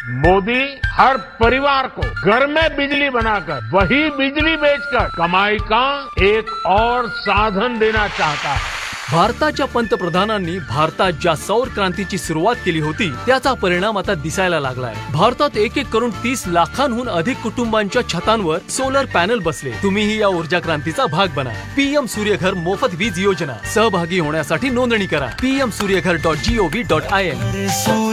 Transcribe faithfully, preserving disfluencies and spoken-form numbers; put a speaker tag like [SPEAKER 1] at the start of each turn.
[SPEAKER 1] मोदी हर परिवार को घर में बिजली बनाकर वही बिजली बेचकर कमाई का एक और साधन देना चाहता है.
[SPEAKER 2] भारताच्या पंतप्रधानांनी भारतात ज्या सौर क्रांतीची सुरुवात केली होती त्याचा परिणाम आता दिसायला लागलाय. भारतात एक एक करून तीस लाखांहून अधिक कुटुंबांच्या छतांवर सोलर पॅनल बसले. तुम्हीही या ऊर्जा क्रांतीचा भाग बना. पीएम सूर्यघर मोफत वीज योजना सहभागी होण्यासाठी नोंदणी करा. PM Surya Ghar dot G O V dot I N.